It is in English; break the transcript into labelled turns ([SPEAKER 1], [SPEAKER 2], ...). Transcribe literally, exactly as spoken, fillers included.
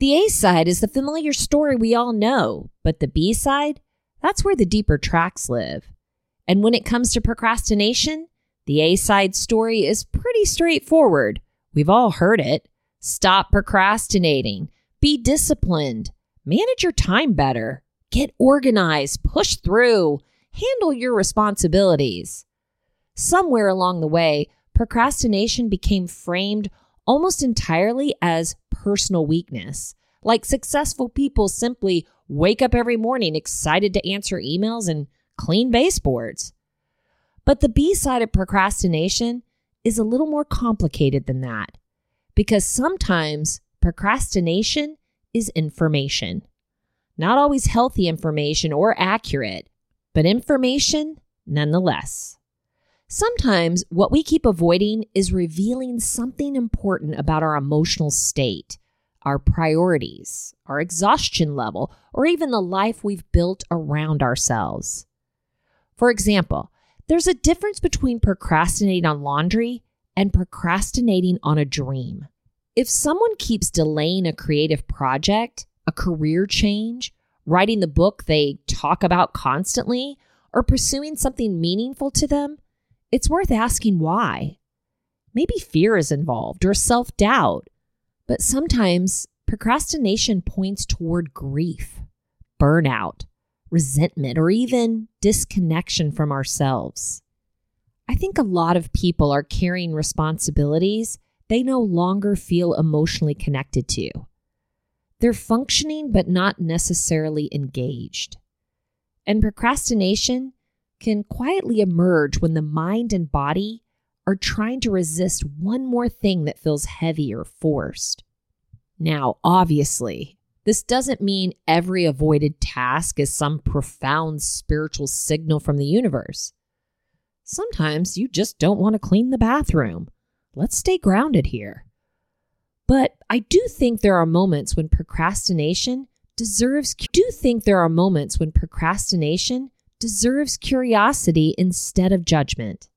[SPEAKER 1] The A side is the familiar story we all know, but the B side, that's where the deeper tracks live. And when it comes to procrastination, the A side story is pretty straightforward. We've all heard it. Stop procrastinating. Be disciplined. Manage your time better. Get organized. Push through. Handle your responsibilities. Somewhere along the way, procrastination became framed almost entirely as personal weakness. Like successful people simply wake up every morning excited to answer emails and clean baseboards. But the B side of procrastination is a little more complicated than that, because sometimes procrastination is information. Not always healthy information or accurate, but information nonetheless. Sometimes what we keep avoiding is revealing something important about our emotional state, our priorities, our exhaustion level, or even the life we've built around ourselves. For example, there's a difference between procrastinating on laundry and procrastinating on a dream. If someone keeps delaying a creative project, a career change, writing the book they talk about constantly, or pursuing something meaningful to them, it's worth asking why. Maybe fear is involved or self-doubt, but sometimes procrastination points toward grief, burnout, resentment, or even disconnection from ourselves. I think a lot of people are carrying responsibilities they no longer feel emotionally connected to. They're functioning but not necessarily engaged. And procrastination can quietly emerge when the mind and body are trying to resist one more thing that feels heavy or forced. Now, obviously, this doesn't mean every avoided task is some profound spiritual signal from the universe. Sometimes you just don't want to clean the bathroom. Let's stay grounded here. But I do think there are moments when procrastination deserves do think there are moments when procrastination deserves curiosity instead of judgment.